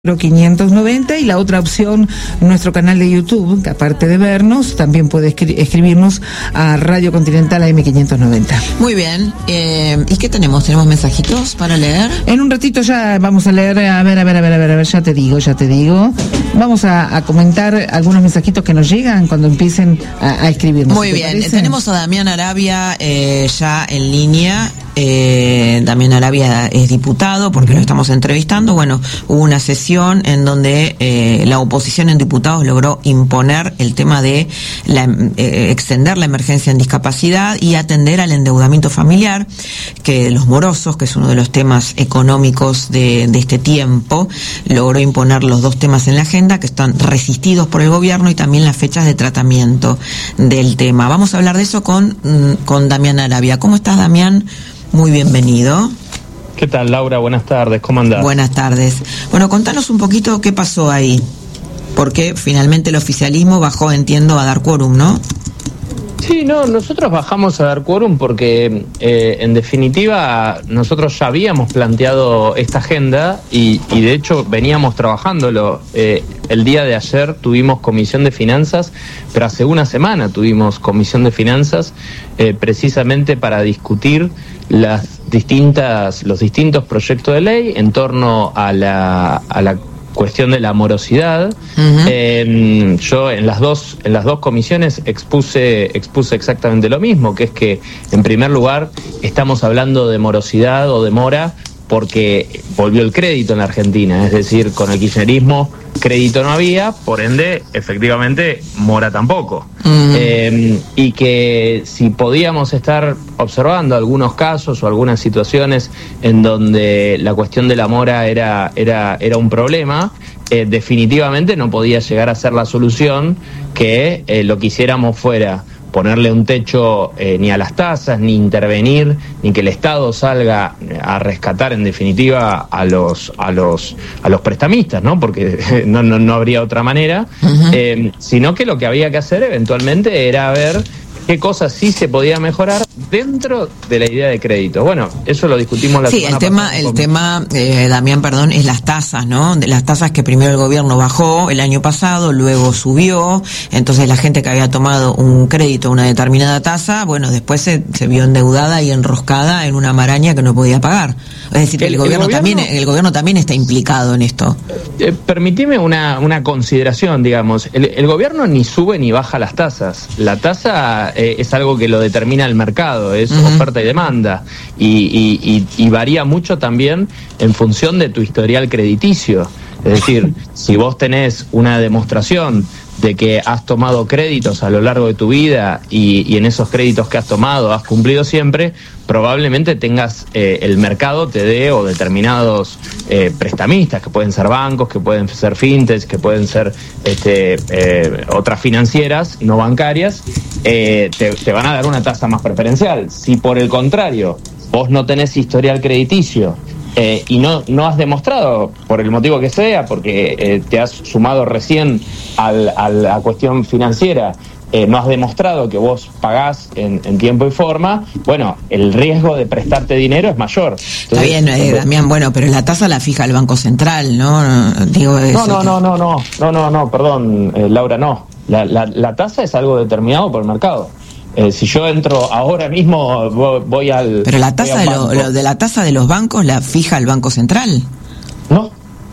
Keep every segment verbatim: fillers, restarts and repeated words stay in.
quinientos noventa, y la otra opción, nuestro canal de YouTube, que aparte de vernos, también puede escri- escribirnos a Radio Continental A M quinientos noventa. Muy bien. Eh, ¿Y qué tenemos? ¿Tenemos mensajitos para leer? En un ratito ya vamos a leer, a ver, a ver, a ver, a ver, a ver, ya te digo, ya te digo. Vamos a, a comentar algunos mensajitos que nos llegan cuando empiecen a, a escribirnos. Muy bien. Parece? Tenemos a Damián Arabia eh, ya en línea. Eh, Damián Arabia es diputado porque lo estamos entrevistando. Bueno, hubo una sesión en donde eh, la oposición en diputados logró imponer el tema de la, eh, extender la emergencia en discapacidad y atender al endeudamiento familiar, que los morosos, que es uno de los temas económicos de, de este tiempo, logró imponer los dos temas en la agenda que están resistidos por el gobierno y también las fechas de tratamiento del tema. Vamos a hablar de eso con, con Damián Arabia. ¿Cómo estás, Damián? Muy bienvenido. ¿Qué tal, Laura? Buenas tardes, ¿cómo andás? Buenas tardes. Bueno, contanos un poquito qué pasó ahí, porque finalmente el oficialismo bajó, entiendo, a dar quórum, ¿no? Sí, no, nosotros bajamos a dar quórum porque, eh, en definitiva, nosotros ya habíamos planteado esta agenda y, y de hecho, veníamos trabajándolo. Eh, el día de ayer tuvimos Comisión de Finanzas, pero hace una semana tuvimos Comisión de Finanzas, eh, precisamente para discutir las distintas, los distintos proyectos de ley en torno a la, a la cuestión de la morosidad. Uh-huh. Eh, yo en las dos en las dos comisiones expuse expuse exactamente lo mismo, que es que en primer lugar estamos hablando de morosidad o de mora porque volvió el crédito en la Argentina, es decir, con el kirchnerismo crédito no había, por ende, efectivamente, mora tampoco. Uh-huh. Eh, y que si podíamos estar observando algunos casos o algunas situaciones en donde la cuestión de la mora era, era, era un problema, eh, definitivamente no podía llegar a ser la solución que eh, lo que hiciéramos fuera ponerle un techo eh, ni a las tasas, ni intervenir, ni que el Estado salga a rescatar en definitiva a los a los a los prestamistas, ¿no? Porque no no, no habría otra manera, uh-huh. eh, sino que lo que había que hacer eventualmente era ver qué cosas sí se podía mejorar dentro de la idea de crédito. Bueno, eso lo discutimos la sí, semana el tema, pasada. El tema, eh, Damián, perdón, es las tasas, ¿no? De las tasas que primero el gobierno bajó el año pasado, luego subió, entonces la gente que había tomado un crédito, una determinada tasa, bueno, después se, se vio endeudada y enroscada en una maraña que no podía pagar. Es decir, el, el, gobierno, el gobierno también, el gobierno también está implicado en esto. Eh, permitime una, una consideración, digamos. El, el gobierno ni sube ni baja las tasas. La tasa eh, es algo que lo determina el mercado, es uh-huh. oferta y demanda. Y, y, y, y varía mucho también en función de tu historial crediticio. Es decir, si vos tenés una demostración de que has tomado créditos a lo largo de tu vida y, y en esos créditos que has tomado has cumplido siempre, probablemente tengas eh, el mercado te dé o determinados eh, prestamistas, que pueden ser bancos, que pueden ser fintechs, que pueden ser este, eh, otras financieras no bancarias, eh, te, te van a dar una tasa más preferencial. Si por el contrario vos no tenés historial crediticio, Eh, y no no has demostrado, por el motivo que sea, porque eh, te has sumado recién al, a la cuestión financiera, eh, no has demostrado que vos pagás en, en tiempo y forma, bueno, el riesgo de prestarte dinero es mayor. Entonces, está bien, eh, Damián, bueno, pero la tasa la fija el Banco Central, ¿no? Digo eso no, no, que... no, no, no, no, no, no, perdón, eh, Laura, no. La, la, la tasa es algo determinado por el mercado. Eh, si yo entro ahora mismo, voy, voy al... Pero la tasa de, lo, lo de la tasa de los bancos la fija el Banco Central. No,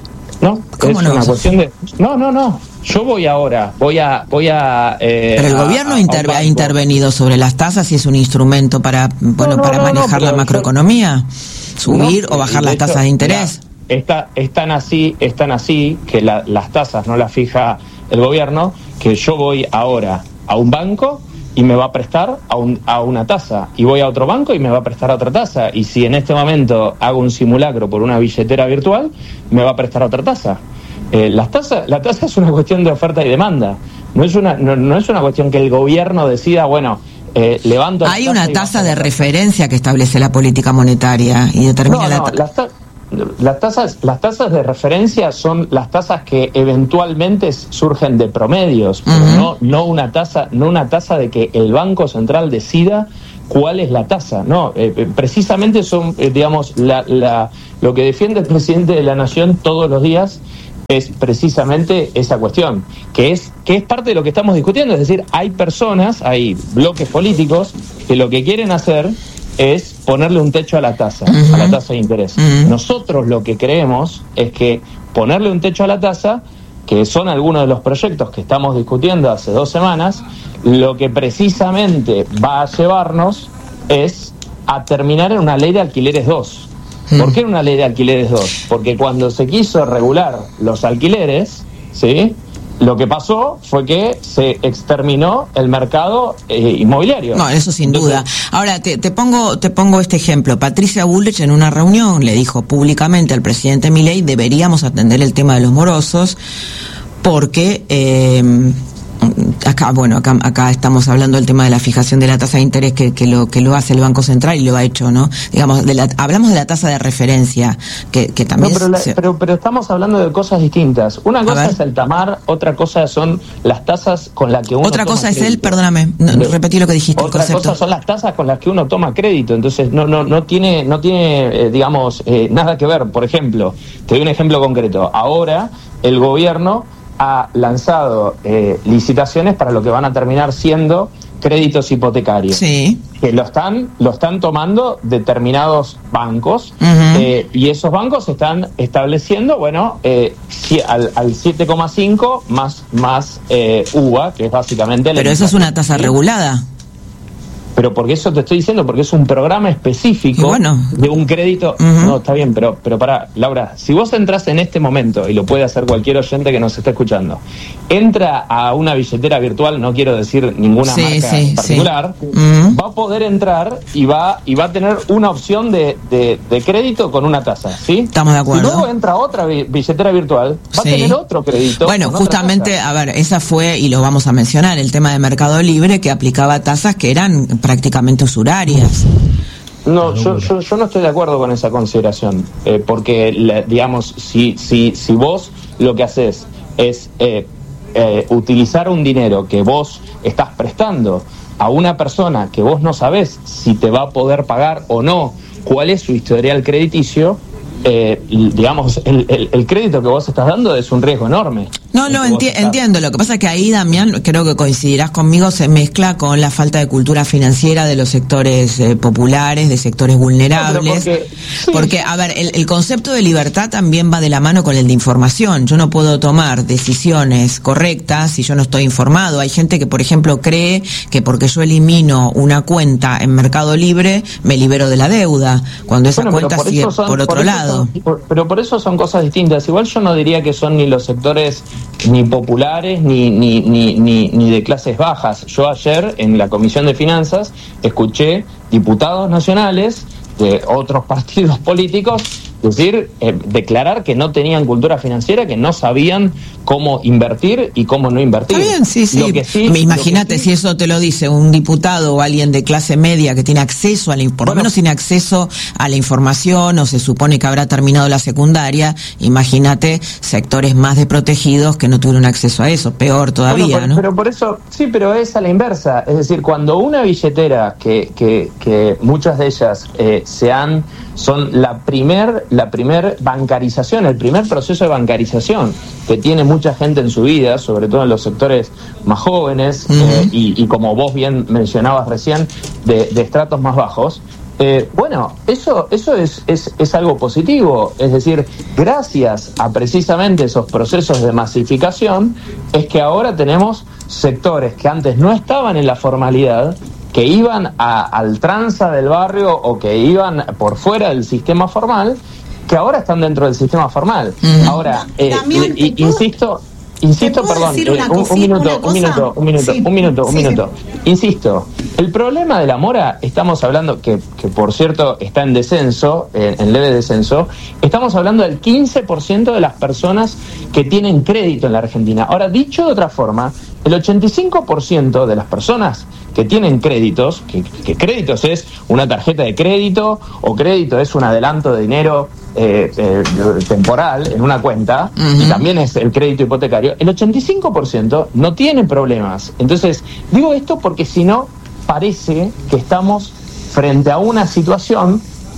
no. ¿Cómo es no? Una cuestión de... No, no, no. Yo voy ahora, voy a... voy a eh, Pero el a, gobierno a, interve, a ha intervenido sobre las tasas y es un instrumento para bueno no, no, para no, manejar no, la macroeconomía, yo, subir no, o bajar de las hecho, tasas de interés. Mira, está, es tan así, es tan así que la, las tasas no las fija el gobierno, que yo voy ahora a un banco y me va a prestar a, un, a una tasa, y voy a otro banco y me va a prestar a otra tasa, y si en este momento hago un simulacro por una billetera virtual, me va a prestar a otra tasa. Eh, las tasas, la tasa es una cuestión de oferta y demanda, no es una, no, no es una cuestión que el gobierno decida, bueno, eh, levanto... Hay una tasa de referencia que establece la política monetaria y determina no, la... No, ta- las ta- Las tasas, las tasas de referencia son las tasas que eventualmente surgen de promedios, pero uh-huh. no, no una tasa, no una tasa de que el Banco Central decida cuál es la tasa. No, eh, precisamente son, eh, digamos, la, la, lo que defiende el presidente de la Nación todos los días es precisamente esa cuestión, que es, que es parte de lo que estamos discutiendo. Es decir, hay personas, hay bloques políticos que lo que quieren hacer es ponerle un techo a la tasa, uh-huh. a la tasa de interés. Uh-huh. Nosotros lo que creemos es que ponerle un techo a la tasa, que son algunos de los proyectos que estamos discutiendo hace dos semanas, lo que precisamente va a llevarnos es a terminar en una ley de alquileres dos. ¿Por qué una ley de alquileres dos? Porque cuando se quiso regular los alquileres, ¿sí?, lo que pasó fue que se exterminó el mercado eh, inmobiliario. No, eso sin Entonces, duda. Ahora, te, te pongo te pongo este ejemplo. Patricia Bullrich en una reunión le dijo públicamente al presidente Milei: deberíamos atender el tema de los morosos porque... Eh, Acá, bueno, acá, acá estamos hablando del tema de la fijación de la tasa de interés que, que lo que lo hace el Banco Central y lo ha hecho, ¿no? Digamos, de la, hablamos de la tasa de referencia, que, que también... No, pero, la, se... pero, pero estamos hablando de cosas distintas. Una cosa es el TAMAR, otra cosa son las tasas con las que uno Otra toma cosa crédito. es el, perdóname, no, no, repetí lo que dijiste. Otra cosa son las tasas con las que uno toma crédito. Entonces, no no no tiene, no tiene eh, digamos, eh, nada que ver. Por ejemplo, te doy un ejemplo concreto. Ahora, el gobierno ha lanzado eh, licitaciones para lo que van a terminar siendo créditos hipotecarios, sí, que lo están lo están tomando determinados bancos, uh-huh. eh, y esos bancos están estableciendo, bueno, eh, si, al, al siete coma cinco más más eh, U V A, que es básicamente... Pero eso es una tasa ¿sí? regulada. Pero porque eso te estoy diciendo, porque es un programa específico bueno. de un crédito. Uh-huh. No, está bien, pero pero pará, Laura, si vos entras en este momento, y lo puede hacer cualquier oyente que nos esté escuchando, entra a una billetera virtual, no quiero decir ninguna sí, marca sí, particular, sí. Uh-huh. va a poder entrar y va y va a tener una opción de, de, de crédito con una tasa, ¿sí? Estamos de acuerdo. Y luego entra otra billetera virtual, va sí. a tener otro crédito. Bueno, justamente, a ver, esa fue, y lo vamos a mencionar, el tema de Mercado Libre, que aplicaba tasas que eran prácticamente usurarias. No, yo, yo, yo no estoy de acuerdo con esa consideración, eh, porque, la, digamos, si, si, si vos lo que haces es eh, eh, utilizar un dinero que vos estás prestando a una persona que vos no sabés si te va a poder pagar o no, cuál es su historial crediticio, eh, digamos, el, el, el crédito que vos estás dando es un riesgo enorme. No, no, enti- entiendo. Lo que pasa es que ahí, Damián, creo que coincidirás conmigo, se mezcla con la falta de cultura financiera de los sectores eh, populares, de sectores vulnerables. No, porque, sí. porque, a ver, el, el concepto de libertad también va de la mano con el de información. Yo no puedo tomar decisiones correctas si yo no estoy informado. Hay gente que, por ejemplo, cree que porque yo elimino una cuenta en Mercado Libre, me libero de la deuda, cuando esa bueno, cuenta por sigue son, por otro por lado. Son, por, pero por eso son cosas distintas. Igual yo no diría que son ni los sectores ni populares ni, ni, ni, ni, ni de clases bajas. Yo ayer en la Comisión de Finanzas escuché diputados nacionales de otros partidos políticos decir, eh, declarar que no tenían cultura financiera, que no sabían cómo invertir y cómo no invertir. Está bien, sí, sí. Lo que sí Imagínate sí, si eso te lo dice un diputado o alguien de clase media que tiene acceso a la, por lo bueno, menos tiene acceso a la información o se supone que habrá terminado la secundaria. Imagínate sectores más desprotegidos que no tuvieron acceso a eso, peor todavía, bueno, por, ¿no? Pero por eso, sí, pero es a la inversa. Es decir, cuando una billetera que, que, que muchas de ellas eh, se han, son la primer la primer bancarización, el primer proceso de bancarización que tiene mucha gente en su vida, sobre todo en los sectores más jóvenes, uh-huh. eh, y, y como vos bien mencionabas recién, de, de estratos más bajos. Eh, bueno, eso eso es, es, es algo positivo, es decir, gracias a precisamente esos procesos de masificación, es que ahora tenemos sectores que antes no estaban en la formalidad, que iban a, al tranza del barrio o que iban por fuera del sistema formal, que ahora están dentro del sistema formal. Mm. Ahora, eh, Damián, eh, insisto, insisto, perdón, eh, un, un minuto, un minuto, un minuto, sí. un minuto, un sí, minuto. Sí. Insisto, el problema de la mora, estamos hablando, que, que por cierto está en descenso, en, en leve descenso, estamos hablando del quince por ciento de las personas que tienen crédito en la Argentina. Ahora, dicho de otra forma, el ochenta y cinco por ciento de las personas que tienen créditos, que, que créditos es una tarjeta de crédito o crédito es un adelanto de dinero eh, eh, temporal en una cuenta, uh-huh. y también es el crédito hipotecario, el ochenta y cinco por ciento no tiene problemas. Entonces, digo esto porque si no, parece que estamos frente a una situación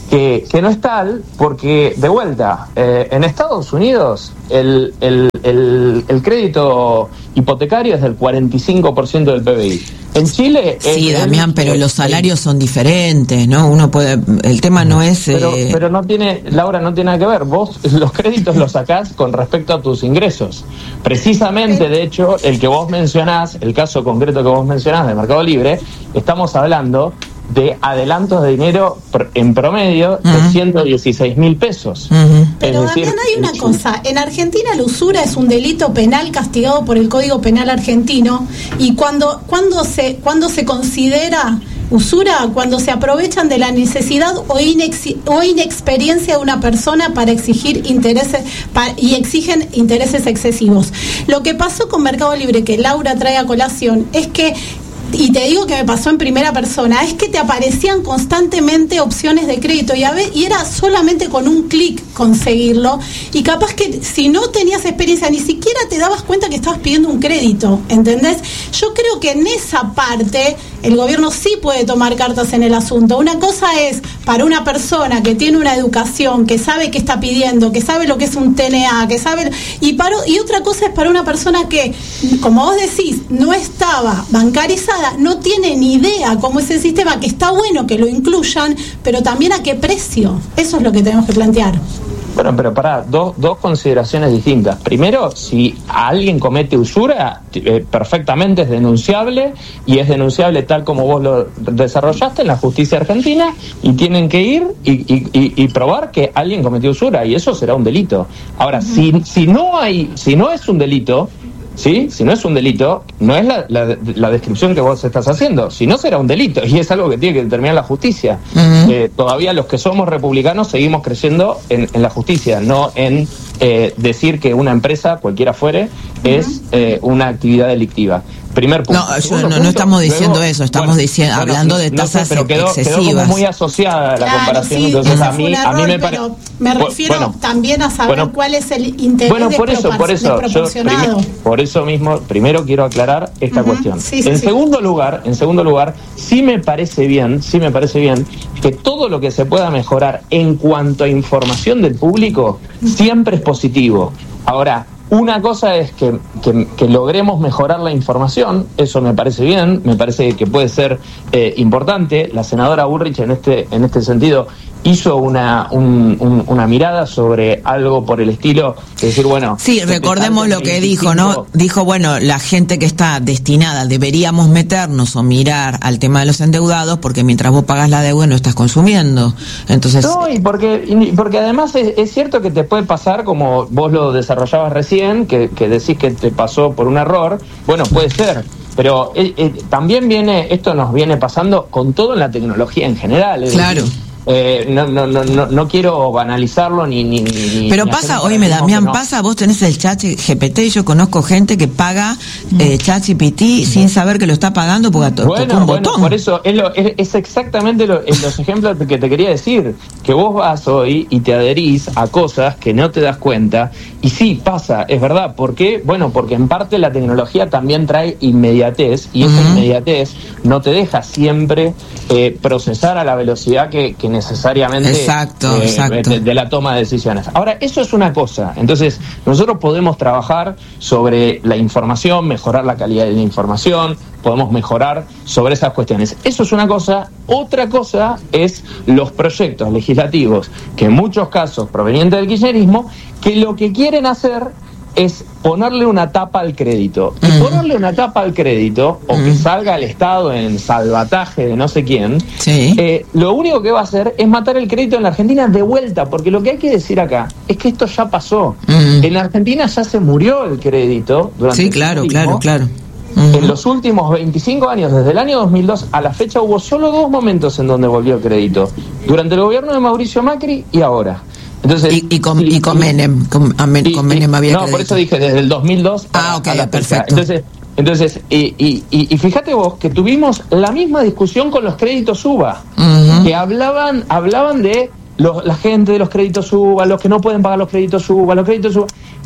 que, que no es tal, porque, de vuelta, eh, en Estados Unidos el, el, el, el crédito hipotecario es del cuarenta y cinco por ciento del P B I. En Chile... Sí, es, Damián, es, pero es, los salarios son diferentes, ¿no? Uno puede... El tema no es... Pero, eh... pero no tiene... Laura, no tiene nada que ver. Vos los créditos los sacás con respecto a tus ingresos. Precisamente, de hecho, el que vos mencionás, el caso concreto que vos mencionás de Mercado Libre, estamos hablando de adelantos de dinero en promedio uh-huh. de ciento dieciséis mil pesos. Uh-huh. Pero es decir, Damián, hay una cosa, en Argentina la usura es un delito penal castigado por el Código Penal argentino, y cuando, cuando, se, cuando se considera usura, cuando se aprovechan de la necesidad o, inex, o inexperiencia de una persona para exigir intereses para, y exigen intereses excesivos. Lo que pasó con Mercado Libre, que Laura trae a colación, es que, y te digo que me pasó en primera persona, es que te aparecían constantemente opciones de crédito y, a ver, y era solamente con un clic conseguirlo, y capaz que si no tenías experiencia ni siquiera te dabas cuenta que estabas pidiendo un crédito, ¿entendés? Yo creo que en esa parte el gobierno sí puede tomar cartas en el asunto. Una cosa es para una persona que tiene una educación, que sabe qué está pidiendo, que sabe lo que es un T N A, que sabe, y, para, y otra cosa es para una persona que, como vos decís, no estaba bancarizada, no tiene ni idea cómo es el sistema, que está bueno que lo incluyan, pero también a qué precio. Eso es lo que tenemos que plantear. Bueno, pero pará, dos, dos consideraciones distintas. Primero, si alguien comete usura, eh, perfectamente es denunciable, y es denunciable tal como vos lo desarrollaste en la justicia argentina, y tienen que ir y, y, y, y probar que alguien cometió usura, y eso será un delito. Ahora, uh-huh. si, si no hay, si no es un delito, ¿sí? Si no es un delito, no es la, la, la descripción que vos estás haciendo. Si no, será un delito, y es algo que tiene que determinar la justicia. Uh-huh. Eh, todavía los que somos republicanos seguimos creyendo en, en la justicia, no en eh, decir que una empresa, cualquiera fuere, uh-huh. es eh, una actividad delictiva. Primer punto. No, yo, no, punto, no estamos diciendo luego, eso, estamos bueno, diciendo, bueno, hablando de tasas no sé, pero quedó, excesivas. Quedó como muy asociada la claro, comparación, sí, entonces a mí, error, a mí me parece... Me refiero bueno, también a saber bueno, cuál es el interés bueno, por eso, por eso, desproporcionado. Yo, prim- por eso mismo, primero quiero aclarar esta uh-huh, cuestión. Sí, sí, en sí. segundo lugar, en segundo lugar, sí me parece bien, sí me parece bien que todo lo que se pueda mejorar en cuanto a información del público siempre es positivo. Ahora, una cosa es que, que, que logremos mejorar la información, eso me parece bien, me parece que puede ser eh, importante. La senadora Bullrich en este, en este sentido hizo una, un, un, una mirada sobre algo por el estilo de decir, bueno... Sí, recordemos lo que dijo, ¿no? Dijo, bueno, la gente que está destinada, deberíamos meternos o mirar al tema de los endeudados, porque mientras vos pagas la deuda no estás consumiendo. Entonces... No, y porque, y porque además es, es cierto que te puede pasar, como vos lo desarrollabas recién, que, que decís que te pasó por un error, bueno, puede ser. Pero eh, eh, también viene, esto nos viene pasando con todo en la tecnología en general. Es claro. Decir, Eh, no, no, no, no, no quiero banalizarlo ni... ni, ni pero ni pasa, oíme Damián, no. pasa, vos tenés el chat G P T, yo conozco gente que paga eh, chat G P T mm. sin saber que lo está pagando porque to- bueno, tocó un bueno, botón. Por eso es, lo, es, es exactamente lo, es los ejemplos que te quería decir, que vos vas hoy y te adherís a cosas que no te das cuenta, y sí, pasa, es verdad. ¿Por qué? Bueno, porque en parte la tecnología también trae inmediatez, y esa uh-huh. inmediatez no te deja siempre eh, procesar a la velocidad que, que necesariamente exacto, eh, exacto. De, de la toma de decisiones. Ahora, eso es una cosa. Entonces, nosotros podemos trabajar sobre la información, mejorar la calidad de la información, podemos mejorar sobre esas cuestiones. Eso es una cosa. Otra cosa es los proyectos legislativos, que en muchos casos provenientes del kirchnerismo, que lo que quieren hacer es ponerle una tapa al crédito. Y mm. ponerle una tapa al crédito, o mm. que salga el Estado en salvataje de no sé quién, sí. eh, lo único que va a hacer es matar el crédito en la Argentina de vuelta, porque lo que hay que decir acá es que esto ya pasó. Mm. En la Argentina ya se murió el crédito durante sí, claro, el claro, claro. Uh-huh. En los últimos veinticinco años, desde el año dos mil dos a la fecha, hubo solo dos momentos en donde volvió el crédito: durante el gobierno de Mauricio Macri y ahora. Entonces, y, y, con, y, y con Menem, con, amen, y, con Menem había no, crédito. por eso dije desde el dos mil dos ah, a, ok, a la perfecto. fecha. Entonces, entonces y, y, y, y fíjate vos que tuvimos la misma discusión con los créditos U B A, uh-huh. que hablaban, hablaban de los, la gente de los créditos U B A, los que no pueden pagar los créditos U B A, los créditos U B A.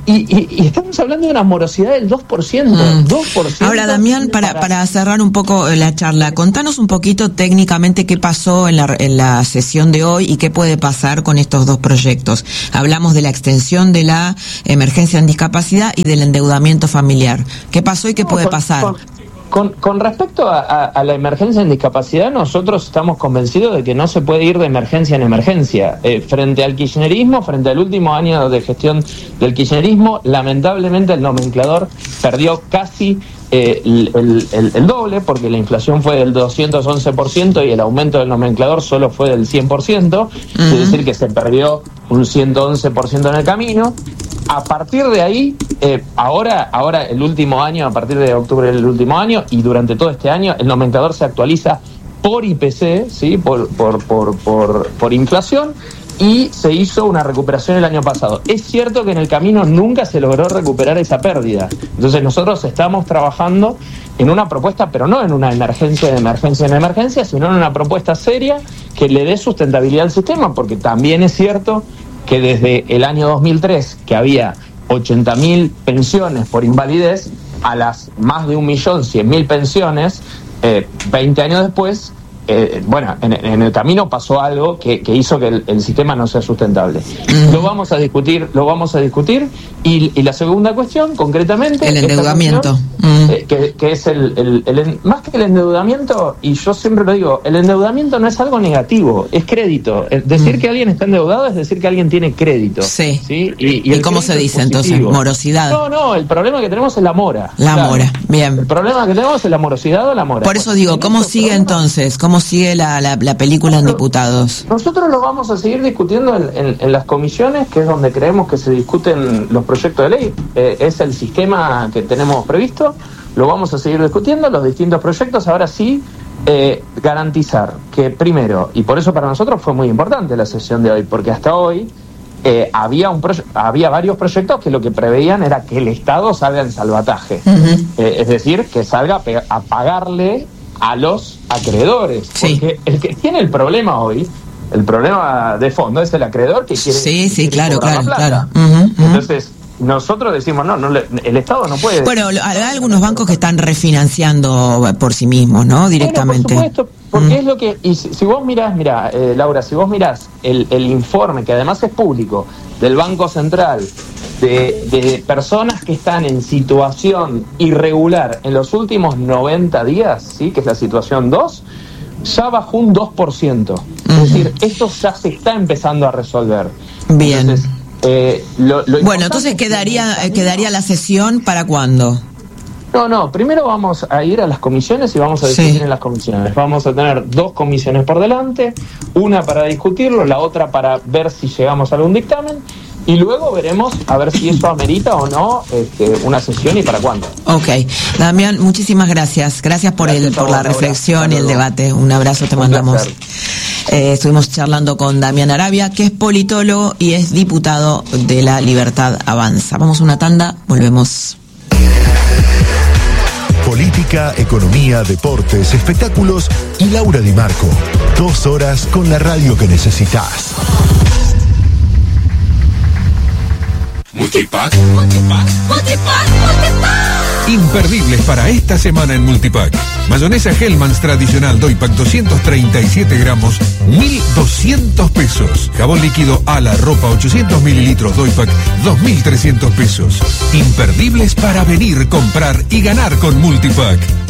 Y, y, y estamos hablando de una morosidad del dos por ciento. Mm. dos por ciento. Ahora, Damián, para, para... para cerrar un poco la charla, contanos un poquito técnicamente qué pasó en la, en la sesión de hoy y qué puede pasar con estos dos proyectos. Hablamos de la extensión de la emergencia en discapacidad y del endeudamiento familiar. ¿Qué pasó y qué no, puede con, pasar? Con, con, con respecto a, a, a la emergencia en discapacidad, nosotros estamos convencidos de que no se puede ir de emergencia en emergencia. Eh, frente al kirchnerismo, frente al último año de gestión del kirchnerismo, lamentablemente el nomenclador perdió casi eh, el, el, el, el doble, porque la inflación fue del doscientos once por ciento y el aumento del nomenclador solo fue del cien por ciento, uh-huh. Es decir, que se perdió un ciento once por ciento en el camino. A partir de ahí, eh, ahora, ahora el último año, a partir de octubre del último año y durante todo este año, el nomenclador se actualiza por I P C, ¿sí? por, por, por, por, por inflación, y se hizo una recuperación el año pasado. Es cierto que en el camino nunca se logró recuperar esa pérdida. Entonces nosotros estamos trabajando en una propuesta, pero no en una emergencia de emergencia en emergencia, sino en una propuesta seria que le dé sustentabilidad al sistema, porque también es cierto que desde el año dos mil tres, que había ochenta mil pensiones por invalidez, a las más de un millón cien mil pensiones, eh, veinte años después, eh, bueno, en, en el camino pasó algo que, que hizo que el, el sistema no sea sustentable. Mm. Lo vamos a discutir, lo vamos a discutir, y, y la segunda cuestión, concretamente, el endeudamiento, cuestión, mm. eh, que, que es el, el, el, más que el endeudamiento, y yo siempre lo digo, el endeudamiento no es algo negativo, es crédito. Es decir mm. que alguien está endeudado es decir que alguien tiene crédito. Sí. ¿sí? Y, y, ¿Y cómo se dice entonces? Morosidad. No, no, el problema que tenemos es la mora. La claro. mora, bien. El problema que tenemos es la morosidad o la mora. Por eso digo, ¿cómo sigue problemas? entonces? ¿Cómo sigue la, la, la película en diputados? Nosotros lo vamos a seguir discutiendo en, en, en las comisiones, que es donde creemos que se discuten los proyectos de ley. Eh, es el sistema que tenemos previsto. Lo vamos a seguir discutiendo, los distintos proyectos. Ahora sí, eh, garantizar que primero, y por eso para nosotros fue muy importante la sesión de hoy, porque hasta hoy eh, había, un proye- había varios proyectos que lo que preveían era que el Estado salga en salvataje. Uh-huh. Eh, es decir, que salga a, pe- a pagarle a los acreedores. Sí. Porque el que tiene el problema hoy, el problema de fondo es el acreedor que quiere... Sí, sí, quiere claro, claro, claro. Uh-huh, uh-huh. Entonces, nosotros decimos, no, no le, el Estado no puede... Bueno, hay algunos bancos que están refinanciando por sí mismos, ¿no? Directamente. Bueno, por supuesto, porque mm. es lo que... Y si, si vos mirás, mirá, eh, Laura, si vos mirás el, el informe, que además es público, del Banco Central, de, de personas que están en situación irregular en los últimos noventa días, ¿sí? Que es la situación dos, ya bajó un dos por ciento. Uh-huh. Es decir, esto ya se está empezando a resolver. Bien. Entonces, eh, lo, lo bueno, entonces quedaría es que quedaría la sesión ¿para cuándo? No, no, primero vamos a ir a las comisiones y vamos a discutir sí. en las comisiones. Vamos a tener dos comisiones por delante, una para discutirlo, la otra para ver si llegamos a algún dictamen, y luego veremos a ver si eso amerita o no este, una sesión y para cuándo. Ok. Damián, muchísimas gracias. Gracias por gracias el por la reflexión y el debate. Un abrazo te Un mandamos. Eh, estuvimos charlando con Damián Arabia, que es politólogo y es diputado de La Libertad Avanza. Vamos a una tanda, volvemos. Política, economía, deportes, espectáculos y Laura Di Marco. Dos horas con la radio que necesitas. Multipack. Multipack. Multipack. Multipack. Imperdibles para esta semana en Multipack. Mayonesa Hellmann's tradicional Doypack doscientos treinta y siete gramos, mil doscientos pesos. Jabón líquido Ala Ropa ochocientos mililitros Doypack, dos mil trescientos pesos. Imperdibles para venir, comprar y ganar con Multipack.